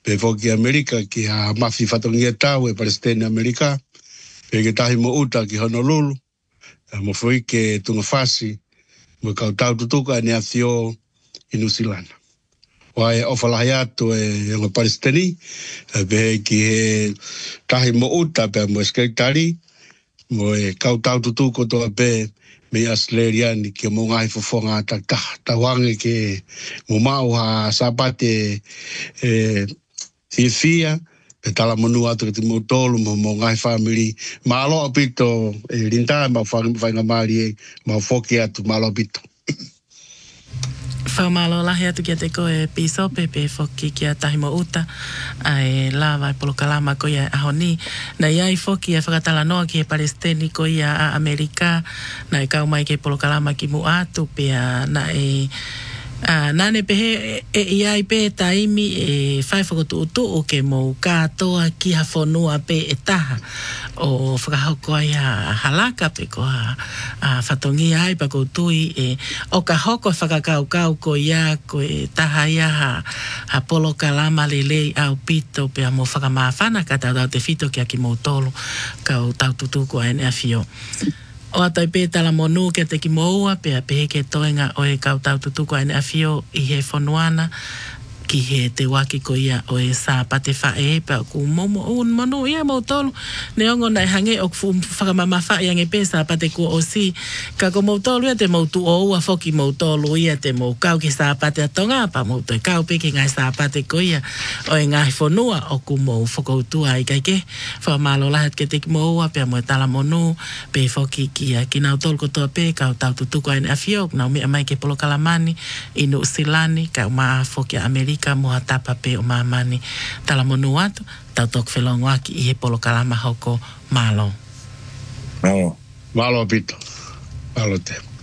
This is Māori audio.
pe foki Amerika ki a mafi fatongia tau e Palestina Amerika, pe ke tahi mo uta ki Honolulu, mo foi ke tunga fasi, mo kautau tutuka ni a fio i New Zealand. Wai ofalahi atu e yonga Palestini, pe ki he tahi mo uta pe mo eskeitari, mo e kautau tutuko toa pe me Australiani ki mo ngai fofonga ta wange ke mo mau ha sapate fia pe tala monu atu ki mo tolu mo ngai family malo apito linda ma whainga mari ma foki atu malo apito. Whaumalo lahi atu kia te koe piso pepe foki kia tahi mo uta ai lawa polo kalama ko ia ahoni na iai foki e whakatala noa ki e Palestini ko ia a Amerika na e kau mai ke polo kalama ki mu atu pia na e nane pehe e iai pe taimi e whai whakotu utu o ke mou kātoa ki ha whonua pe e taha o whakahoko ai a halaka pe ko a whatongi ai pa koutui e o ka hoko whakakaukau ko ia ko e taha ia ha polo kalama lelei au pito pe a mo whakamawhana ka tau te whito ki a ki mou tolu ka o tau tutuko a ene a fio. O atai pe tala monu ke te ki moua pe a pehe ke toenga o e kautau tutuko ane a fio i he whonuana ki he te waki ko ia o e sa pate whae pe ku momo un monu ia mo tolu ne ongo nai hange o whakamama whae ange pe sa pate ko o si ka ko mo tolu ia te mo tu o ua foki mo tolu ia te mo kau ki sa pate atonga pa mo toi kau pe ki ngai sa pate ko ia o e ngai whonua o ku mo whakoutua i kai ke whamalo lahat ke te ki mo ua pe mo tala monu pe foki ki a ki nau tolu kotoa pe kau tau tutuko ane a fiok nau mi amai ke polo kalamani inu usilani ka maa foki Amerika ka moha tapa pe o mamani tala monu atu tau tok whelongo aki i he polo kalama hoko malo. Malo pito. Malo te.